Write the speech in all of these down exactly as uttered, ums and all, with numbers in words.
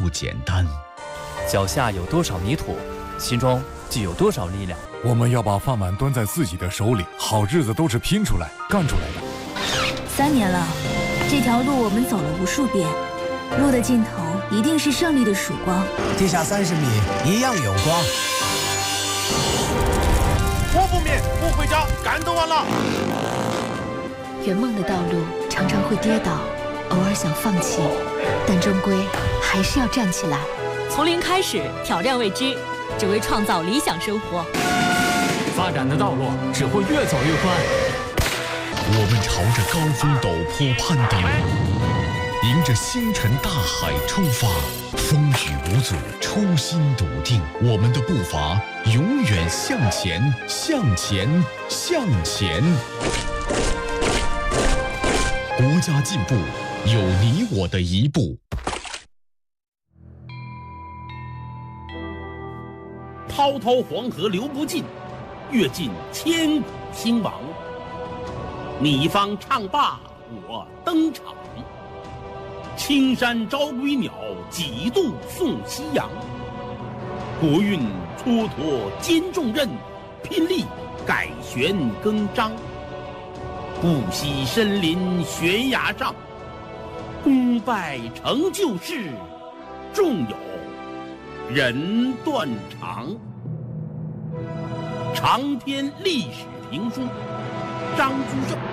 不简单。 脚下有多少泥土，心中就有多少力量。 我们要把饭碗端在自己的手里，好日子都是拼出来、干出来的。 三年了，这条路我们走了无数遍，路的尽头一定是胜利的曙光。 地下三十米一样有光。 我不灭，不回家，干得完了。 圆梦的道路常常会跌倒，偶尔想放弃，但终归还是要站起来。 从零开始，挑战未知，只为创造理想生活。 发展的道路只会越走越宽。 我们朝着高峰陡坡攀登，迎着星辰大海出发，风雨无阻，初心笃定，我们的步伐永远向前，向前，向前。国家进步，有你我的一步。 滔滔黄河流不尽，阅尽千古兴亡。你方唱罢我登场，青山招归鸟，几度送夕阳。国运蹉跎兼重任，拼力改弦更张。不惜身临悬崖上，功败成就事，纵有人断肠。长篇历史评书，张居正。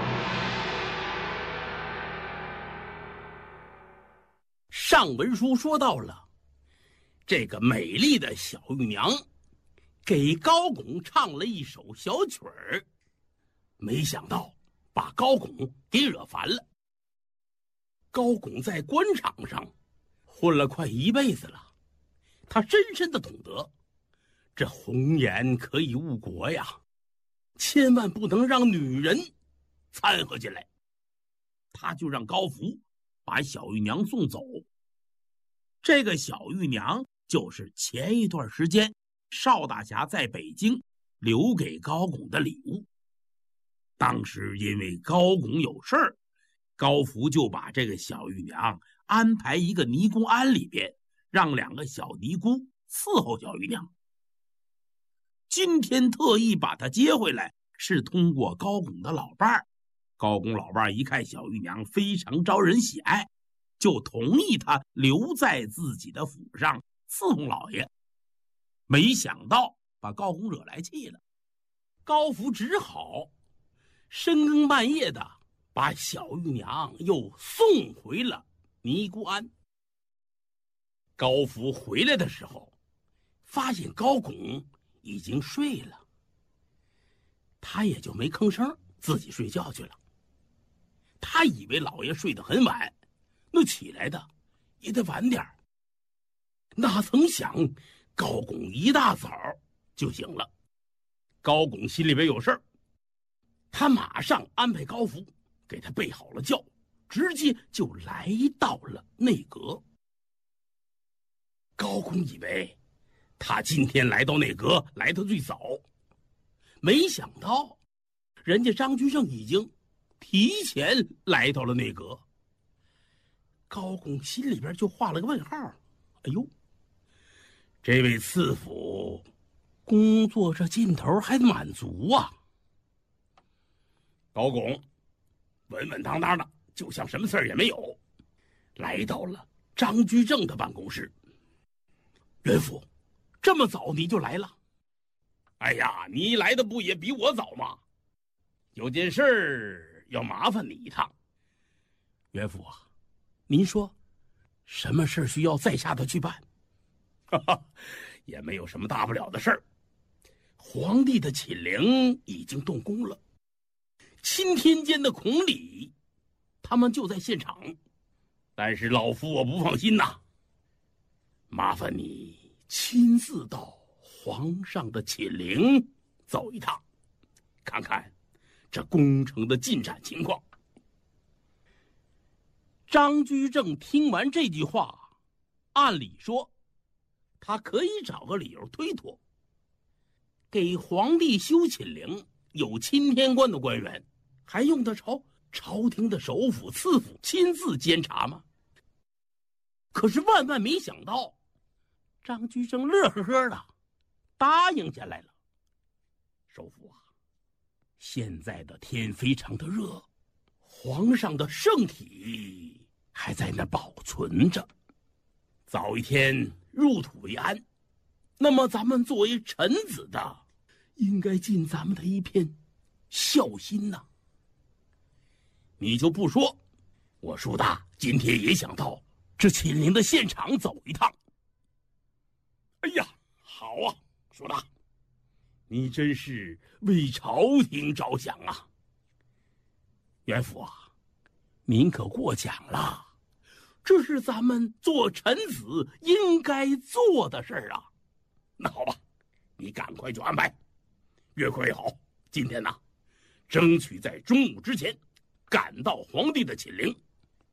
上文书说到了，这个美丽的小玉娘给高拱唱了一首小曲儿，没想到把高拱给惹烦了。高拱在官场上混了快一辈子了，他深深的懂得，这红颜可以误国呀，千万不能让女人掺和进来。他就让高福把小玉娘送走。这个小玉娘就是前一段时间邵大侠在北京留给高拱的礼物。当时因为高拱有事儿，高福就把这个小玉娘安排一个尼姑庵里边，让两个小尼姑伺候小玉娘。今天特意把她接回来，是通过高拱的老伴儿。高拱老伴儿一看小玉娘非常招人喜爱，就同意她留在自己的府上伺候老爷。没想到把高拱惹来气了，高福只好深更半夜的把小玉娘又送回了尼姑庵。高福回来的时候，发现高拱已经睡了，他也就没吭声，自己睡觉去了。他以为老爷睡得很晚，那起来的也得晚点儿。哪曾想高拱一大早就醒了。高拱心里边有事儿，他马上安排高福给他备好了轿，直接就来到了内阁。高拱以为他今天来到内阁来得最早，没想到人家张居正已经提前来到了内阁。高拱心里边就画了个问号，哎呦，这位赐府工作这劲头还满足啊。高拱稳稳当当的，就像什么事儿也没有，来到了张居正的办公室。袁府，这么早你就来了？哎呀，你来的不也比我早吗？有件事儿要麻烦你一趟。袁府啊，您说什么事需要在下的去办？哈哈，也没有什么大不了的事儿。皇帝的寝陵已经动工了，钦天监的孔鲤他们就在现场，但是老夫我不放心呐。麻烦你亲自到皇上的寝陵走一趟，看看这工程的进展情况。张居正听完这句话，按理说他可以找个理由推脱。给皇帝修寝陵，有钦天官的官员，还用得着朝廷的首辅、次辅亲自监察吗？ 可是万万没想到，张居正乐呵呵的答应下来了。首府啊，现在的天非常的热，皇上的圣体还在那保存着，早一天入土为安。那么咱们作为臣子的，应该尽咱们的一片孝心呐、啊。你就不说，我舒大今天也想到这秦陵的现场走一趟。哎呀，好啊，舒大，你真是为朝廷着想啊。元辅啊，您可过奖了，这是咱们做臣子应该做的事儿啊。那好吧，你赶快就安排。岳珂也好，今天呢，争取在中午之前赶到皇帝的寝陵。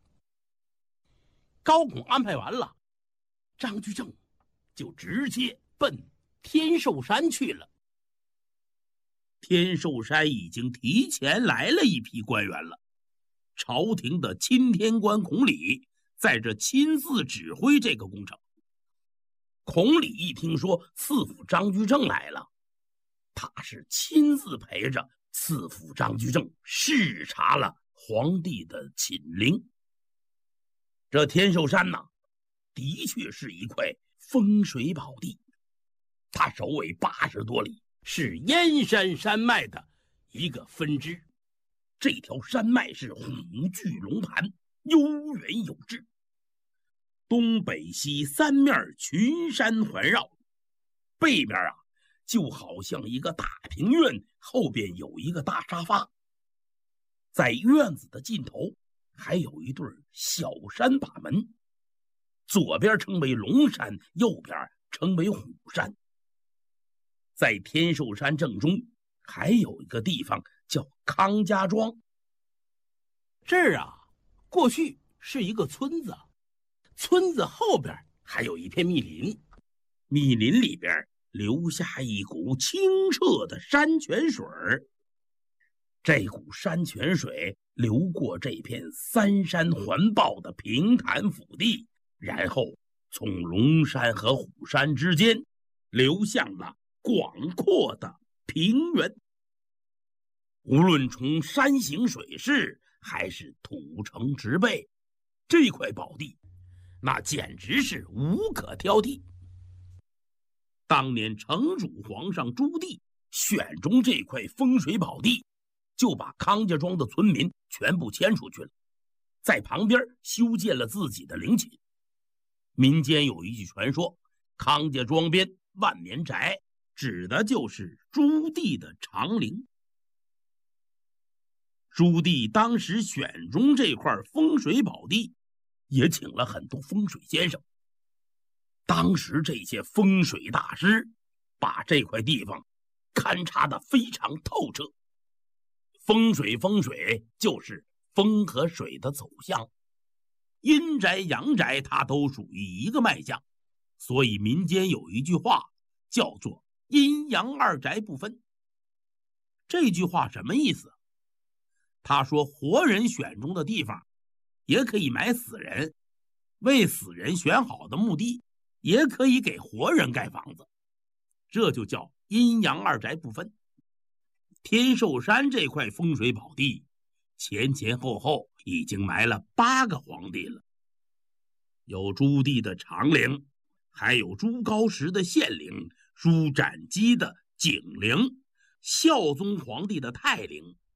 高拱安排完了，张居正就直接奔天寿山去了。天寿山已经提前来了一批官员了，朝廷的钦天官孔鲤在这亲自指挥这个工程。孔鲤一听说赐府张居正来了，他是亲自陪着赐府张居正视察了皇帝的寝陵。这天寿山呢，的确是一块风水宝地，它首尾八十多里，是燕山山脉的一个分支。这条山脉是虎踞龙盘，悠远有致，东北西三面群山环绕，背面啊就好像一个大平院，后边有一个大沙发。在院子的尽头还有一对小山把门，左边称为龙山，右边称为虎山。在天寿山正中还有一个地方叫康家庄，这儿啊过去是一个村子，村子后边还有一片密林，密林里边流下一股清澈的山泉水，这股山泉水流过这片三山环抱的平坦腹地，然后从龙山和虎山之间流向了广阔的平原。无论从山形水势还是土城植被，这块宝地那简直是无可挑剔。当年城主皇上朱棣选中这块风水宝地，就把康家庄的村民全部迁出去了，在旁边修建了自己的陵寝。民间有一句传说，康家庄边万年宅，指的就是朱棣的长陵。朱棣当时选中这块风水宝地，也请了很多风水先生。当时这些风水大师把这块地方勘察得非常透彻。风水风水就是风和水的走向，阴宅阳宅它都属于一个脉象，所以民间有一句话叫做阴阳二宅不分。这句话什么意思？他说活人选中的地方也可以埋死人，为死人选好的墓地也可以给活人盖房子，这就叫阴阳二宅不分。天寿山这块风水宝地前前后后已经埋了八个皇帝了，有朱棣的长陵，还有朱高煦的献陵，朱瞻基的景陵，孝宗皇帝的泰陵，